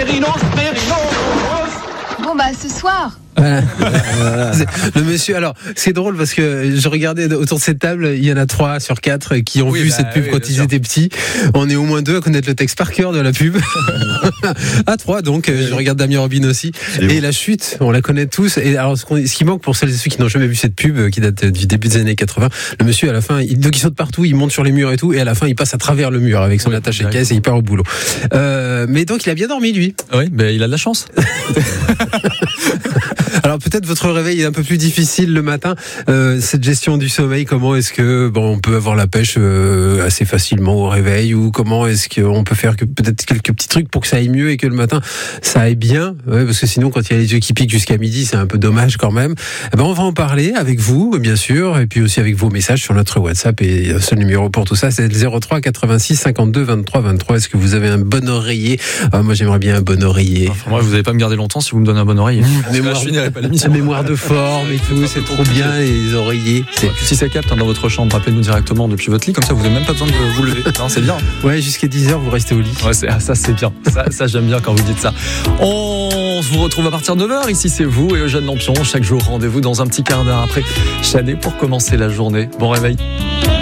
Bon bah ce soir. Voilà. Le monsieur, alors c'est drôle parce que je regardais autour de cette table, il y en a 3 sur 4 qui ont vu cette pub quand ils étaient petits. On est au moins 2 à connaître le texte par cœur de la pub. À 3 donc, je regarde Damien Robin aussi. Et la chute, on la connaît tous. Et alors ce qui manque pour celles et ceux qui n'ont jamais vu cette pub qui date du début des années 80, le monsieur à la fin, il saute partout, il monte sur les murs et tout, et à la fin il passe à travers le mur avec son attaché de caisse et il part au boulot. Mais donc il a bien dormi lui. Oui, ben il a de la chance. Alors peut-être votre réveil est un peu plus difficile le matin. Cette gestion du sommeil, comment est-ce que on peut avoir la pêche assez facilement au réveil, ou comment est-ce qu'on peut faire peut-être quelques petits trucs pour que ça aille mieux et que le matin ça aille bien, parce que sinon quand il y a les yeux qui piquent jusqu'à midi c'est un peu dommage quand même. On va en parler avec vous bien sûr, et puis aussi avec vos messages sur notre WhatsApp, et un seul numéro pour tout ça, c'est le 03 86 52 23 23. Est-ce que vous avez un bon oreiller? Moi j'aimerais bien un bon oreiller. Enfin, moi vous n'allez pas me garder longtemps si vous me donnez un bon oreiller. La mémoire de forme et tout, c'est trop bien, les oreillers. Si ça capte dans votre chambre, appelez-nous directement depuis votre lit, comme ça vous n'avez même pas besoin de vous lever. Non, c'est bien. Ouais, jusqu'à 10h vous restez au lit. Ouais, ça c'est bien. Ça j'aime bien quand vous dites ça. On se retrouve à partir de 9h. Ici c'est vous et Eugène Lampion. Chaque jour rendez-vous dans un petit quart d'heure après Shadé pour commencer la journée. Bon réveil.